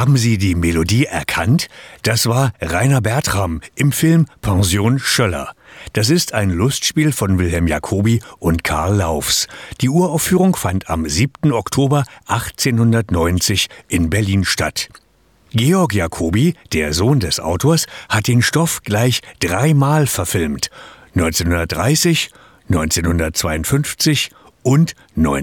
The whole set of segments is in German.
Haben Sie die Melodie erkannt? Das war Rainer Bertram im Film Pension Schöller. Das ist ein Lustspiel von Wilhelm Jacobi und Karl Laufs. Die Uraufführung fand am 7. Oktober 1890 in Berlin statt. Georg Jacobi, der Sohn des Autors, hat den Stoff gleich 3-mal verfilmt. 1930, 1952 und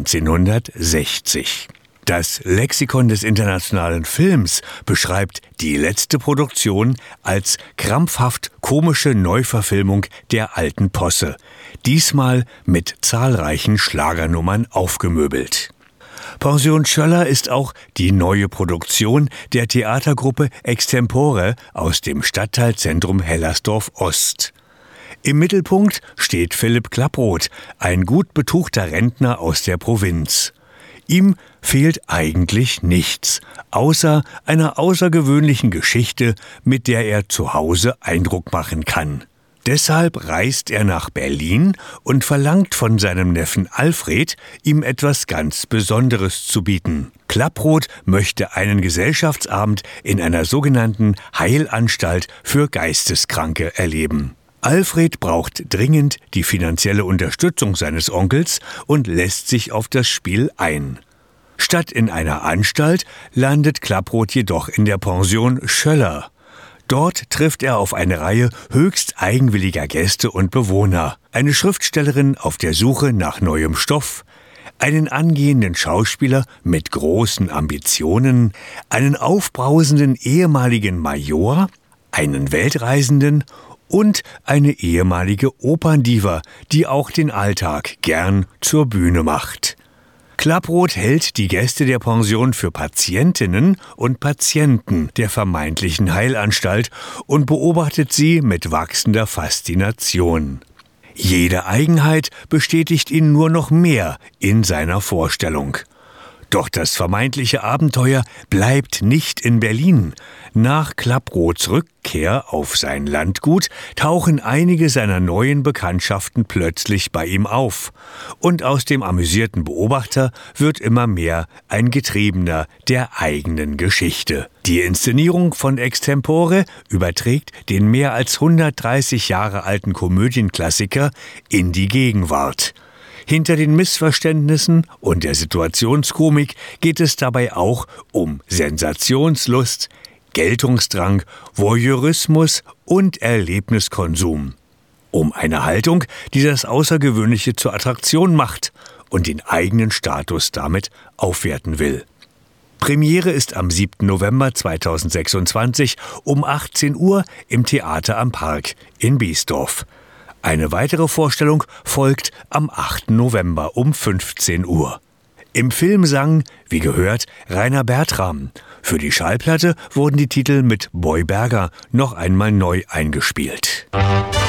1960. Das Lexikon des internationalen Films beschreibt die letzte Produktion als krampfhaft komische Neuverfilmung der alten Posse, diesmal mit zahlreichen Schlagernummern aufgemöbelt. Pension Schöller ist auch die neue Produktion der Theatergruppe Extempore aus dem Stadtteilzentrum Hellersdorf Ost. Im Mittelpunkt steht Philipp Klapproth, ein gut betuchter Rentner aus der Provinz. Ihm fehlt eigentlich nichts, außer einer außergewöhnlichen Geschichte, mit der er zu Hause Eindruck machen kann. Deshalb reist er nach Berlin und verlangt von seinem Neffen Alfred, ihm etwas ganz Besonderes zu bieten. Klapproth möchte einen Gesellschaftsabend in einer sogenannten Heilanstalt für Geisteskranke erleben. Alfred braucht dringend die finanzielle Unterstützung seines Onkels und lässt sich auf das Spiel ein. Statt in einer Anstalt landet Klapproth jedoch in der Pension Schöller. Dort trifft er auf eine Reihe höchst eigenwilliger Gäste und Bewohner. Eine Schriftstellerin auf der Suche nach neuem Stoff, einen angehenden Schauspieler mit großen Ambitionen, einen aufbrausenden ehemaligen Major, einen Weltreisenden und eine ehemalige Operndiva, die auch den Alltag gern zur Bühne macht. Klapproth hält die Gäste der Pension für Patientinnen und Patienten der vermeintlichen Heilanstalt und beobachtet sie mit wachsender Faszination. Jede Eigenheit bestätigt ihn nur noch mehr in seiner Vorstellung. Doch das vermeintliche Abenteuer bleibt nicht in Berlin. Nach Klapproths Rückkehr auf sein Landgut tauchen einige seiner neuen Bekanntschaften plötzlich bei ihm auf. Und aus dem amüsierten Beobachter wird immer mehr ein Getriebener der eigenen Geschichte. Die Inszenierung von Extempore überträgt den mehr als 130 Jahre alten Komödienklassiker in die Gegenwart. Hinter den Missverständnissen und der Situationskomik geht es dabei auch um Sensationslust, Geltungsdrang, Voyeurismus und Erlebniskonsum. Um eine Haltung, die das Außergewöhnliche zur Attraktion macht und den eigenen Status damit aufwerten will. Premiere ist am 7. November 2026 um 18 Uhr im Theater am Park in Biesdorf. Eine weitere Vorstellung folgt am 8. November um 15 Uhr. Im Film sang, wie gehört, Rainer Bertram. Für die Schallplatte wurden die Titel mit Boy Berger noch einmal neu eingespielt.